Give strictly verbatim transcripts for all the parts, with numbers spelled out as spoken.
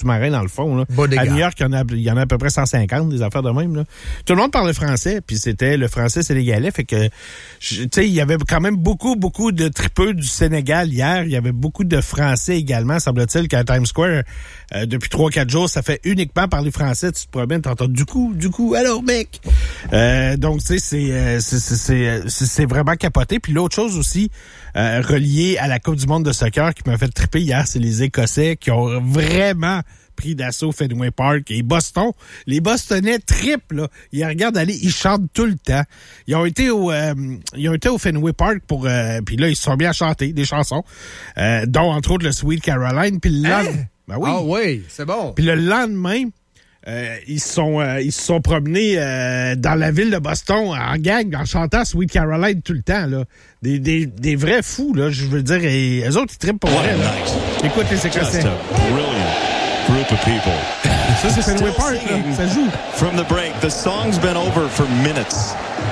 sous-marins dans le fond. Là. À New York, il y, en a, il y en a à peu près cent cinquante, des affaires de même. Là. Tout le monde parlait français, puis c'était le français sénégalais. Fait que, tu sais, il y avait quand même beaucoup, beaucoup de tripeux du Sénégal hier. Il y avait beaucoup de Français également. Semble-t-il qu'à Times Square, euh, depuis trois quatre jours, ça fait uniquement parler français. Tu te promènes, t'entends du coup, du coup, allô, mec! Euh, donc, tu sais, c'est, euh, c'est, c'est, c'est, c'est vraiment capoté. Puis l'autre chose aussi, euh, reliée à la Coupe du monde de soccer qui m'a fait triper hier, c'est les Écossais qui ont vraiment pris d'assaut Fenway Park. Et Boston, les Bostonnais trippent, là. Ils regardent aller, ils chantent tout le temps. Ils ont été au, euh, ils ont été au Fenway Park pour, euh, puis là, ils se sont bien à chanter des chansons, euh, dont, entre autres, le Sweet Caroline. Puis le lendemain, hein? Ben oui. Ah oui, c'est bon. Puis le lendemain, euh, ils se sont, euh, ils se sont promenés euh, dans la ville de Boston en gang, en chantant Sweet Caroline tout le temps, là. Des, des, des vrais fous, là, je veux dire. Et eux autres, ils trippent pour vrai, là. Écoute les Écossais. Group of people. Ça, c'est Fenway Park, là. Ça joue. From the break, the song's been over for minutes.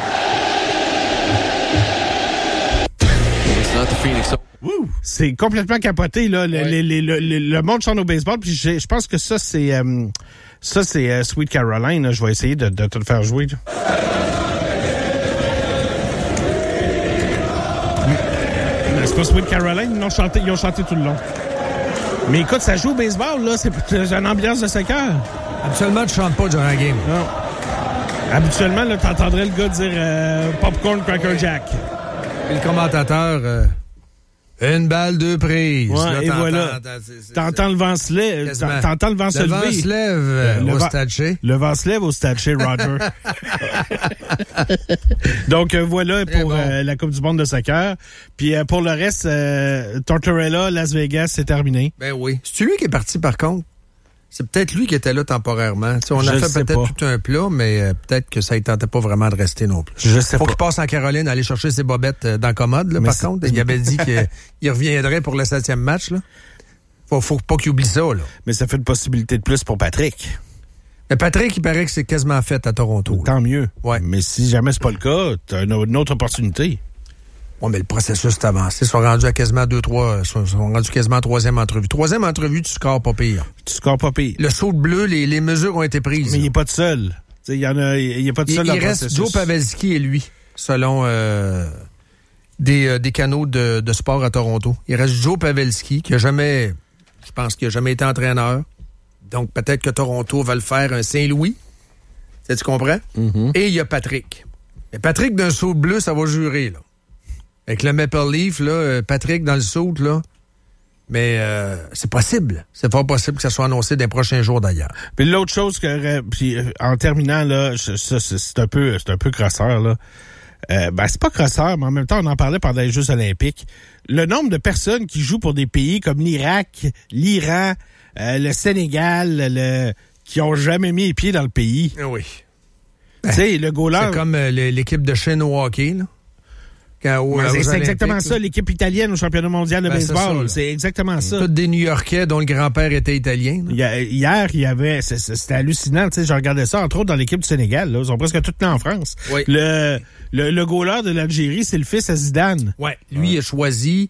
It's not the Phoenix. Ouh, c'est complètement capoté, là. Le, ouais. le, le, le, le monde chante au baseball. Puis je pense que ça, c'est euh, ça, c'est euh, Sweet Caroline. Là. Je vais essayer de, de te le faire jouer. Là. Mais c'est pas Sweet Caroline. Ils ont chanté, ils ont chanté tout le long. Mais écoute, ça joue au baseball, là. C'est, c'est une ambiance de soccer. Habituellement, tu chantes pas durant la game. Non. Habituellement, là, t'entendrais le gars dire euh, Popcorn Cracker Jack. Et le commentateur... Euh... Une balle, deux prises. Ouais, là, et voilà. C'est, c'est, t'entends le vent se lève. Quasiment. T'entends le vent se lever. Le vent se lève euh, le au vent, Stade Shea. Le vent se lève au Stade Shea, Roger. Donc, euh, voilà pour bon. euh, la Coupe du monde de soccer. Puis euh, pour le reste, euh, Tortorella, Las Vegas, c'est terminé. Ben oui. C'est lui qui est parti, par contre? C'est peut-être lui qui était là temporairement. T'sais, on Je a fait peut-être pas. tout un plat, mais euh, peut-être que ça ne tentait pas vraiment de rester non plus. Je sais Faut pas. qu'il passe en Caroline, aller chercher ses bobettes euh, dans la commode, là, par c'est... contre. Il avait dit qu'il reviendrait pour le septième match. Là. Faut, faut pas qu'il oublie ça. Là. Mais ça fait une possibilité de plus pour Patrick. Mais Patrick, il paraît que c'est quasiment fait à Toronto. Tant là. Mieux. Ouais. Mais si jamais c'est pas le cas, t'as une, une autre opportunité. Oui, mais le processus est avancé. Ils sont rendus à quasiment deux, trois. Ils sont, sont rendus quasiment à troisième entrevue. Troisième entrevue, tu scores pas pire. Tu scores pas pire. Le saut de bleu, les, les mesures ont été prises. Mais il est pas tout seul. Il y en a, il est pas tout seul il, dans il le reste processus. Joe Pavelski et lui, selon euh, des, euh, des canaux de, de sport à Toronto. Il reste Joe Pavelski, qui a jamais, je pense qu'il a jamais été entraîneur. Donc, peut-être que Toronto va le faire un Saint-Louis. Tu comprends? Mm-hmm. Et il y a Patrick. Mais Patrick, d'un saut de bleu, ça va jurer, là. Avec le Maple Leaf, là, Patrick dans le saut, là. Mais euh, c'est possible. C'est pas possible que ça soit annoncé dans les prochains jours, d'ailleurs. Puis l'autre chose que, puis en terminant, là, ça, c'est un peu, c'est un peu crosseur, là. Euh, ben, c'est pas crosseur, mais en même temps, on en parlait pendant les Jeux olympiques. Le nombre de personnes qui jouent pour des pays comme l'Irak, l'Iran, euh, le Sénégal, le, qui ont jamais mis les pieds dans le pays. Oui. Tu sais, le goaler... C'est comme euh, l'équipe de Chine au hockey, là. Au, ben, c'est exactement là. ça, l'équipe italienne au championnat mondial de ben, baseball. C'est, c'est exactement ça. Tous des New-Yorkais dont le grand-père était italien. Il y a, hier, il y avait... C'est, c'était hallucinant, tu sais, je regardais ça, entre autres, dans l'équipe du Sénégal. Là, ils sont presque tous nés en France. Oui. Le, le, le goaler de l'Algérie, c'est le fils à Zidane. Ouais. Lui, il a choisi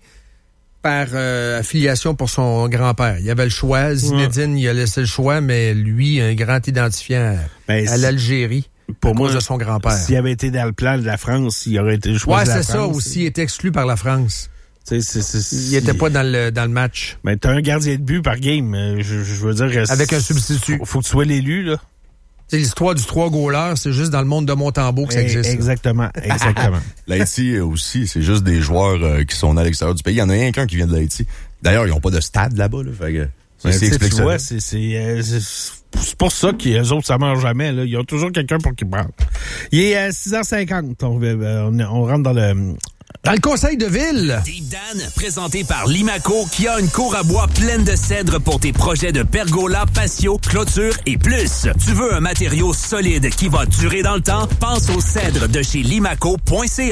par euh, affiliation pour son grand-père. Il y avait le choix. Zinedine, ouais. il a laissé le choix, mais lui, un grand identifiant ben, à l'Algérie. Pour à moi, cause de son grand-père. S'il avait été dans le plan de la France, il aurait été choisi. Ouais, la c'est France, ça aussi. Il était exclu par la France. C'est, c'est, c'est, il n'était pas dans le, dans le match. Ben, t'as un gardien de but par game. Je, je veux dire. Avec un substitut. Faut, faut que tu sois l'élu, là. T'sais, l'histoire du trois goalers, c'est juste dans le monde de Montembeault que ça existe. Exactement, exactement. L'Haïti aussi, c'est juste des joueurs euh, qui sont à l'extérieur du pays. Il y en a rien qu'un qui vient de l'Haïti. D'ailleurs, ils n'ont pas de stade là-bas. Là, fait que, ça, c'est, explique tu ça. Vois, c'est, c'est, euh, c'est, c'est pour ça qu'eux autres, ça mange jamais. Là. Ils ont toujours quelqu'un pour qu'ils parlent. Il est euh, six heures cinquante. On, on, on rentre dans le... Dans le conseil de ville. Deep Dan, présenté par Limaco, qui a une cour à bois pleine de cèdre pour tes projets de pergola, patio, clôture et plus. Tu veux un matériau solide qui va durer dans le temps? Pense au cèdre de chez limaco point c a.